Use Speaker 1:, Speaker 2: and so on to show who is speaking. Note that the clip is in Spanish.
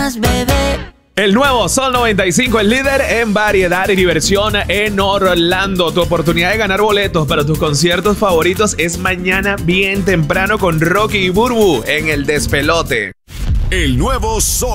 Speaker 1: más, bebé.
Speaker 2: El nuevo Sol 95, el líder en variedad y diversión en Orlando. Tu oportunidad de ganar boletos para tus conciertos favoritos es mañana bien temprano con Rocky y Burbu en El Despelote.
Speaker 3: El nuevo Sol